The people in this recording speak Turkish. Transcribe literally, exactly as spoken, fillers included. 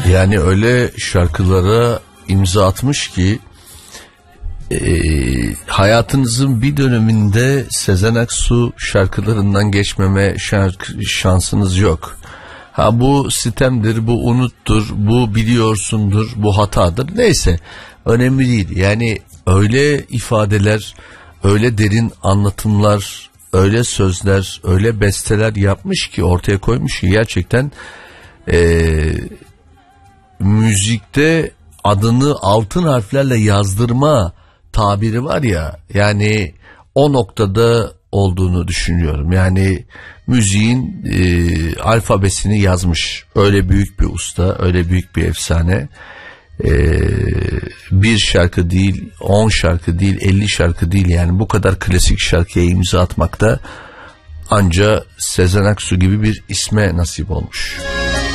Yani öyle şarkılara imza atmış ki e, hayatınızın bir döneminde Sezen Aksu şarkılarından geçmeme şarkı, şansınız yok. Ha bu sitemdir, bu unuttur, bu biliyorsundur, bu hatadır. Neyse, önemli değil. Yani öyle ifadeler, öyle derin anlatımlar, öyle sözler, öyle besteler yapmış ki, ortaya koymuş ki gerçekten e, müzikte adını altın harflerle yazdırma tabiri var ya, yani o noktada olduğunu düşünüyorum. Yani müziğin e, alfabesini yazmış. Öyle büyük bir usta, öyle büyük bir efsane. E, bir şarkı değil, on şarkı değil, elli şarkı değil, yani bu kadar klasik şarkıya imza atmakta anca Sezen Aksu gibi bir isme nasip olmuş.